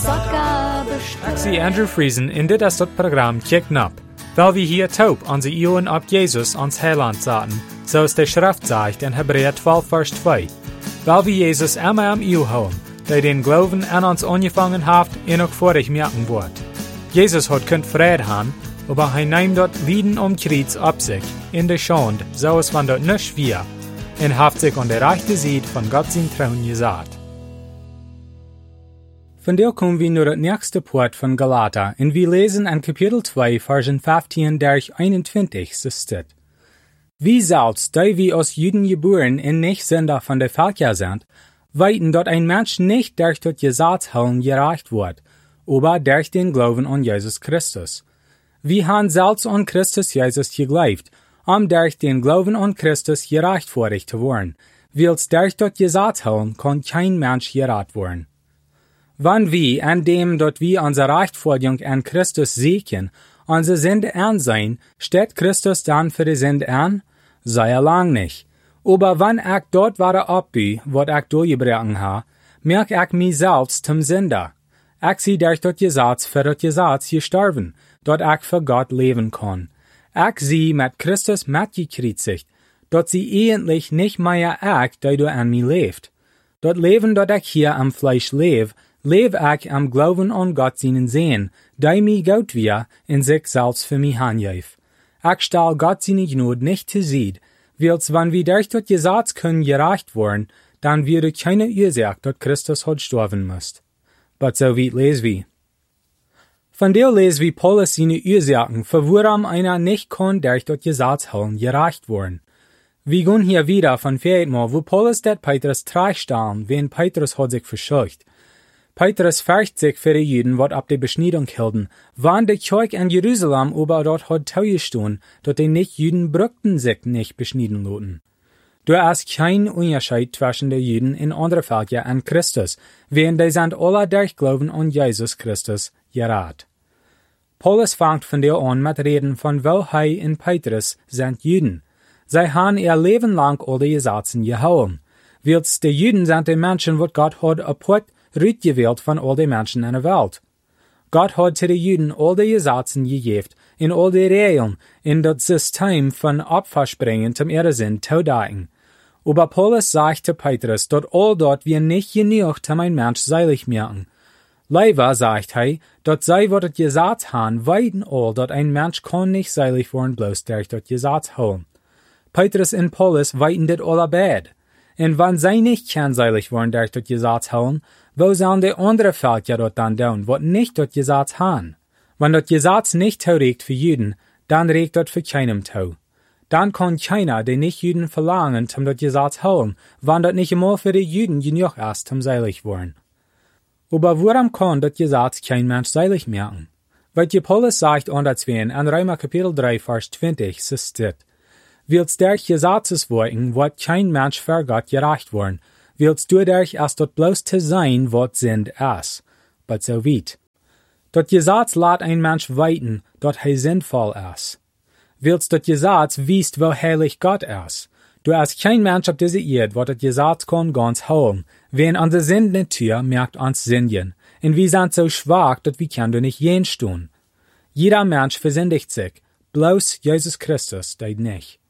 Ik zie Andrew Friesen in dit is het programma Kijk Nap, weil wir hier taub onze Ohren op Jesus ons Heiland zaten, zoals de Schrift zegt in Hebräer 12 vers 2. Weil wir Jesus immer am Ohr houden, der den Glauben an uns angefangen hat en ook vorig merken wordt. Jesus hat kunt vrede haben, aber hij neemt dort Lieden Kreuz op sich, in de Schande, zoals van dort nisch wir, en haft sich an der rechte Seite von Gott sein Thron gesagt. Von der kommen wir nur das nächste Part von Galater, und wir lesen in Kapitel 2, Versen 15 durch 21, so steht: Wie selbst, da wir aus Juden geboren und nicht Sünder von der Völker sind, weiten dort ein Mensch nicht durch das Gesetzhalten gerecht wird, aber durch den Glauben an Jesus Christus. Wir haben selbst an Christus Jesus geglaubt, durch den Glauben an Christus gerechtfertigt zu werden, weil durch das Gesetzhalten kann kein Mensch gerettet werden. Wann wir, an dem dort wir unsere Rechtfertigung an Christus sehen, unsere Sünde ansehen, steht Christus dann für die Sünde an? Sei er lang nicht. Aber wenn ich dort war abbi, wat ich durchgebrochen ha, merk ich mich selbst zum Sünder. Ich sie durch das Gesetz für das Gesetz gestorben, dort ich für Gott leben kann. Ich sie mit Christus mitgekreuzigt, dort sie eigentlich nicht mehr ich, der du an mir lebt. Dort Leben, dort ich hier am Fleisch lebe ich am Glauben an Gott seinen Sehen, der mir Gott wir in sich selbst für mich hanjef. Ich stell Gott seine Gnade nicht zu Sied, weil's wenn wir durch das Gesetz können gerecht werden, dann würde keine Ursache, dass Christus hat sterben müsst. Aber so weit lesen wir. Von der lesen wir Paulus seine Ursachen, für woran einer nicht kann durch das Gesetz halten gerecht werden. Wir gehen hier wieder von viermal, wo Paulus det Petrus tragstellen, wen Petrus hat sich verscheucht. Petrus fürcht sich für die Juden, wat ab der Beschneidung hielten, wann der Kirche in Jerusalem aber dort hat taugestehen, dort die Nicht-Juden brückten sich nicht beschneiden loten. Du hast kein Unterschied zwischen den Juden in andere Völker an Christus, während die sind alle durch Glauben an Jesus Christus gerat. Paulus fängt von der an mit Reden von Wohlhei in Petrus sind Juden. Sie haben ihr Leben lang all die Gesetze gehauen. Weil's die Juden sind die Menschen, wat Gott hat apart gewählt von all den Menschen in der Welt. Gott hat zu den Juden all die Gesetze gegeben, in all die Regeln, in das System von Opferspringen zum Irrsinn zu denken. Aber Paulus sagt zu Petrus, dort all dort wir nicht genug zum ein Mensch seilig merken. Leider sagt er, dort sei wat das Gesetz haben, weiten all, dort ein Mensch kann nicht seilig werden, bloß durch das Gesetz holen. Petrus und Paulus weiten das alle bad. Und wenn sie nicht seilig werden durch das Gesetz holen, wo sollen die andere Völker dort dann tun, wat nicht das Gesetz haben? Wenn das Gesetz nicht tauregt für Juden, dann regt das für keinem tau. Dann kann keiner die Nicht-Juden verlangen, zum das Gesetz holen, wenn das nicht einmal für die Juden genug ist, zum seilig werden. Aber warum kann das Gesetz kein Mensch seilig merken? Weil die Paulus sagt anderswen an Römer Kapitel 3, Vers 20, so steht: Weil's durch Gesetzesworten wird kein Mensch vor Gott gerecht worden, weil's dadurch erst dort bloß zu sein, wat sind es. But so weit. Das Gesetz lässt ein Mensch weiten, dort he sinnvoll ist. Weil's das Gesetz wiest, wo heilig Gott ist. Du hast kein Mensch auf dieser Erde, wat das Gesetz kann ganz holen. Wen an der Sündennatur merkt ans Sündchen. Und wir sind so schwach, dass wir können nicht jenstun. Jeder Mensch versündigt sich, bloß Jesus Christus deut nicht.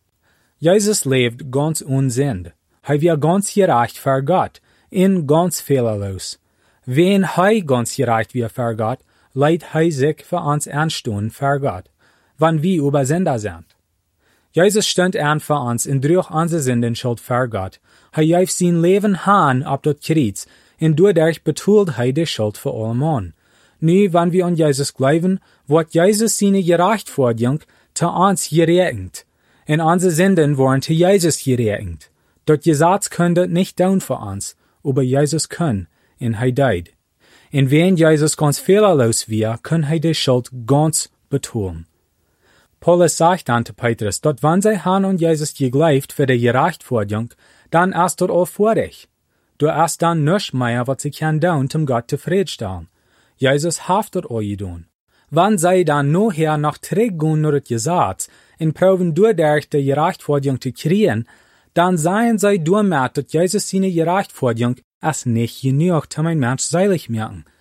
Jesus lebt ganz unsünd. Hij wird ganz gerecht vor Gott, in ganz fehlerlos. Wenn hij ganz gerecht wird vor Gott, leidt hij sich für uns anstehen vor Gott, wann wir über Sünder sind. Jesus stund an für uns und durch unsere Sündenschuld vor Gott. Hij gaf sein Leben han ab das Kreuz, und dadurch betult hij die Schuld für alle Mann. Nu, wenn wir an Jesus glauben, wird Jesus seine Gerechtfertigung zu uns gerechnet. Und unsere Sünden wurden zu Jesus gerechnet. Das Gesetz könnte nicht tun für uns, aber Jesus kann, und er deut. Und wenn Jesus ganz fehlerlos wir, kann er die Schuld ganz betonen. Paulus sagt dann zu Petrus, dass wenn sie haben an Jesus geglaubt für die Gerechtfertigung, dann ist dort all vor dich. Du hast dann nichts mehr, was sie kann tun, um Gott zufriedenstellen. Jesus hat dort all getan. Wenn sie dann nachher noch zurückgehen nach das Gesetz und proben dadurch die Gerechtfertigung zu kriegen, dann seien sie damit, dass Jesus seine Gerechtfertigung als nicht genug, um ein Mensch seilig merken.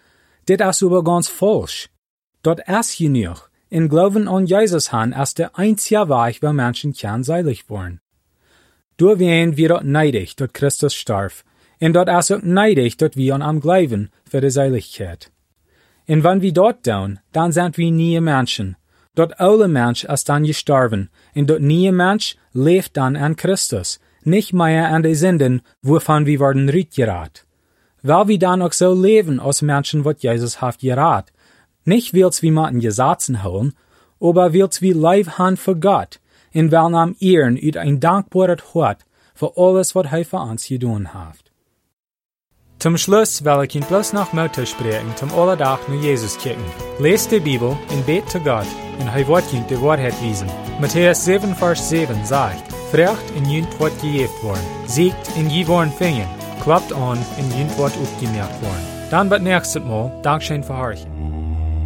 Dit is aber ganz falsch. Dort ist genug. In Glauben an Jesus han ist der einzige Weg, wo Menschen kann seilig worden. Door wien wir dort neidig, dort Christus starf, und dort ist auch neidig, dort wir an am Glauben für die Seiligkeit. Und wenn wir dort tun, dann sind wir nie Menschen. Dort alle Mensch ist dann gestorben, und dort nie Mensch lebt dann an Christus, nicht mehr an die Sünden, wovon wir worden rückgerat. Weil wir dann auch so leben als Menschen, was Jesus hat gerat, nicht wills wir maten Gesetzen holen, aber wills wir Leib han für Gott, in welnam ehren ut ein dankbares Hort für alles, was er für uns getan hat. Zum Schluss will ich Ihnen bloß noch Mut sprechen, zum Allerdach nur Jesus kicken. Lest die Bibel und bet zu Gott, und er wird Ihnen die Wahrheit wiesen. Matthäus 7, Vers 7 sagt, Frecht in jünt wird gejeft worden, siegt in je worden fingen, klappt an in jünt wird aufgemerkt worden. Dann wird nächstes Mal Dankeschön für Horchen.